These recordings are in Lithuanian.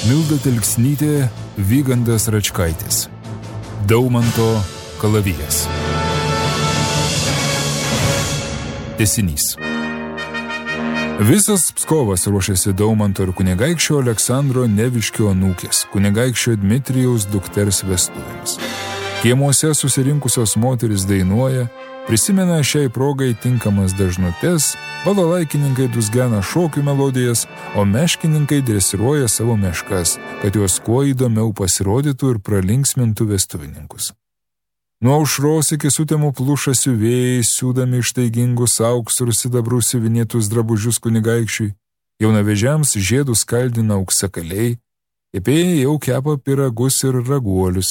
Milda Telksnytė, Vygandas Račkaitis. Daumanto kalavijas. Tęsinys. Visas Pskovas ruošėsi Daumanto ir kunigaikščio Aleksandro Neviškio anūkės, kunigaikščio Dmitrijaus dukters vestuvėms. Kiemuose susirinkusios moteris dainuoja, prisimena šiai progai tinkamas dažnutes, balalaikininkai dusgena šokių melodijas, o meškininkai dresiruoja savo meškas, kad juos kuo įdomiau pasirodytų ir pralinksmintų vestuvininkus. Nuo aušros iki sutemų pluša siuvėjai, siūdami ištaigingus auksų ir sidabrų siuvinėtus drabužius kunigaikščiui, jaunavežiams žiedus kaldina auksakaliai, kepėjai jau kepa pyragus ir raguolius.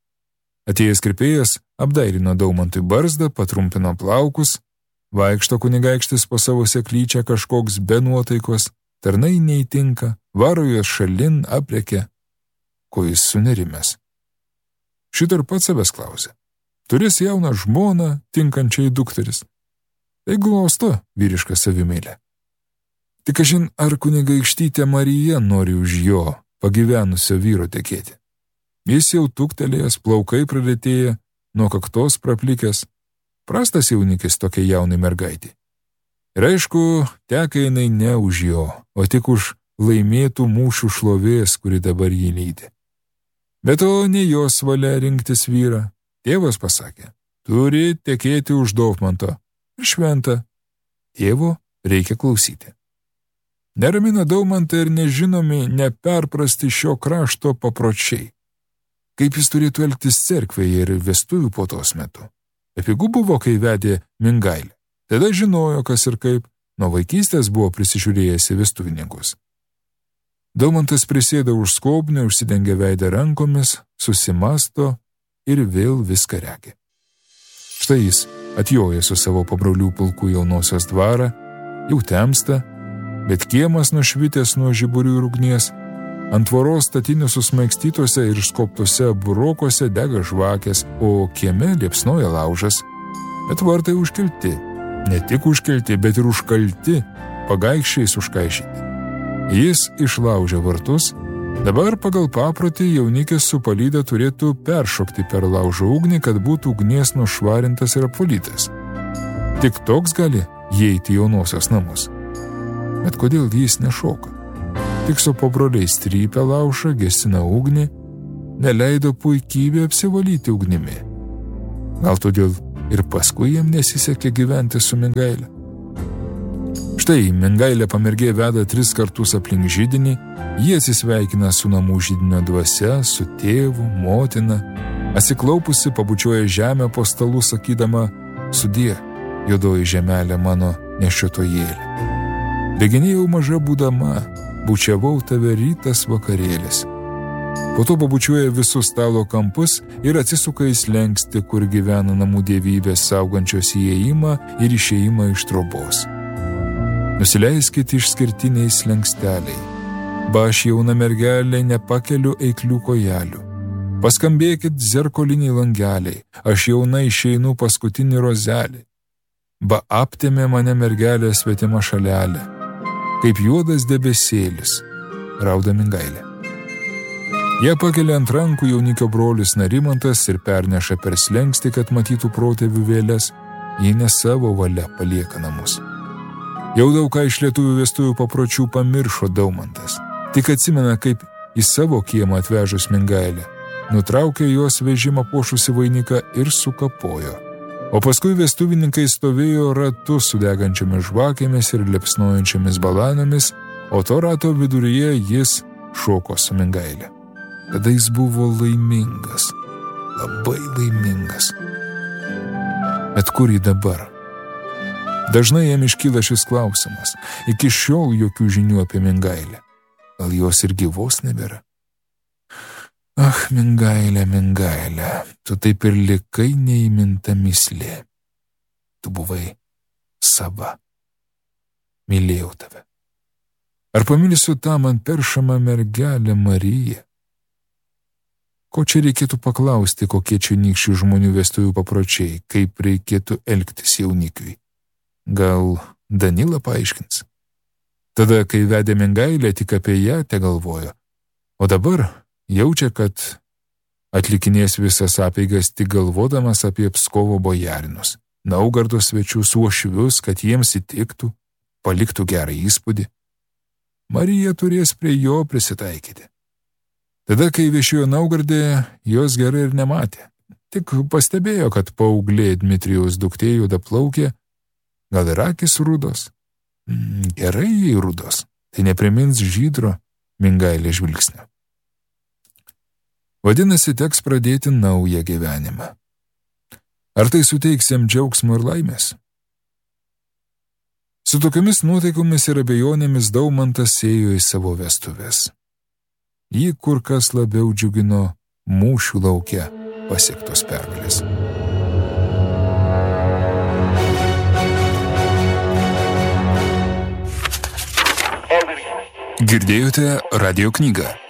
Atėjęs kirpėjas apdairino Daumantui barzdą, patrumpino plaukus, vaikšto kunigaikštis po savo seklyčią kažkoks be nuotaikos, tarnai neįtinka, varo juos šalin, aprėkia, ko jis sunerimęs. Šito ir pats savęs klausė. Turės jauną žmoną, tinkančiai dukteris. Tai glausta vyriška savimeilė. Tik kažin, ar kunigaikštytė Marija nori už jo, pagyvenusio vyro tekėti. Jis jau tuktelėjęs, plaukai pralėtėję, nuo kaktos praplikęs. Prastas jaunikis tokia jaunai mergaitė. Ir aišku, teka jinai ne už jo, o tik už laimėtų mūšių šlovės, kuri dabar jį lydi. Bet to ne jos valia rinktis vyrą. Tėvas pasakė, turi tekėti už Daumanto. Ir šventa. Tėvo reikia klausyti. Neramina Daumantą ir nežinomi, neperprasti šio krašto papročiai. Kaip jis turėtų elgtis cerkvėje ir vestuvių puotos metu. Bepigu buvo, kai vedė Mingailę. Tada žinojo, kas ir kaip, nuo vaikystės buvo prisižiūrėjęs į vestuvininkus. Daumantas prisėda už skobnį, užsidengia veidą rankomis, susimasto ir vėl viską regi. Štai jis atjoja su savo pabrolių pulku jaunosios dvarą, jau temsta, bet kiemas nušvitęs nuo žiburių ir ugnies, ant tvoros statinių susmaigstytose ir skobtose burokose dega žvakės, o kieme liepsnoja laužas, bet vartai užkelti, ne tik užkelti, bet ir užkalti, pagaikščiais užkaišyti. Jis išlaužė vartus, dabar pagal paprotį jaunikis su palyda turėtų peršokti per laužo ugnį, kad būtų ugnies nušvarintas ir apvalytas. Tik toks gali įeiti jaunosios namus. Bet kodėl jis nešoka? Tik su pabroliais trypia laužą, gesina ugnį, neleido puikybė apsivalyti ugnimi. Gal todėl ir paskui jam nesisekė gyventi su Mingaile? Štai Mingailė pamergė veda 3 kartus aplink židinį, jie atsisveikina su namų židinio dvasia, su tėvu, motina, atsiklaupusi pabučiuoja žemę po stalu, sakydama, sudie, juodoji žemelė mano nešiotojėlė. Beginėjau maža būdama, bučiavau tave rytas vakarėlis. Po to pabučiuoja visus stalo kampus ir atsisuka į slenkstį, kur gyvena namų dievybės saugančios įėjimą ir išėjimą iš trobos. Nusileiskit išskirtiniai slenksteliai. Ba aš jauna mergelė nepakeliu eiklių kojelių. Paskambėkit zerkoliniai langeliai, aš jauna išeinu paskutinį rozelį. Ba aptėmė mane mergelė svetima šalelė, kaip juodas debesėlis, rauda Mingailė. Ją pakelia ant rankų jaunikio brolis Narimantas ir perneša per slenkstį, kad matytų protėvių vėles, jį ne savo valia palieka namus. Jau daug ką iš lietuvių vestuvių papročių pamiršo Daumantas. Tik atsimena, kaip į savo kiemą atvežus Mingailę, nutraukė jos vežimą puošusi vainiką ir sukapojo. O paskui vestuvininkai stovėjo ratu su degančiomis žvakėmis ir liepsnojančiomis balanomis, o to rato viduryje jis šoko su Mingailė. Tada jis buvo laimingas, labai laimingas. Bet kur jį dabar? Dažnai jam iškyla šis klausimas. Iki šiol jokių žinių apie Mingailę. Gal jos ir gyvos nebėra? Ach, Mingailė, Mingailė, tu taip ir likai neįminta mįslė. Tu buvai sava. Mylėjau tave. Ar pamilsiu tą man peršamą mergelę Mariją? Ko čia reikėtų paklausti, kokie čia nykščių žmonių vestuvių papročiai, kaip reikėtų elgtis jaunikiui? Gal Danila paaiškins? Tada, kai vedė Mingailę, tik apie ją te galvojo. O dabar jaučia, kad atlikinės visas apeigas tik galvodamas apie Pskovo bojarinus, Naugardo svečius, uošvius, kad jiems įtiktų, paliktų gerą įspūdį. Marija turės prie jo prisitaikyti. Tada, kai viešėjo Naugardė, jos gerai ir nematė. Tik pastebėjo, kad paauglė Dmitrijaus duktė juodaplaukė, gal ir akys rudos. Gerai jai rudos, tai neprimins žydro Mingailės žvilgsnio. Vadinasi, teks pradėti naują gyvenimą. Ar tai suteiks jam džiaugsmo ir laimės? Su tokiamis nuotaikomis ir abejonėmis Daumantas ėjo į savo vestuves. Jį kur kas labiau džiugino mūšių lauke pasiektos pergalės. Girdėjote radijo knygą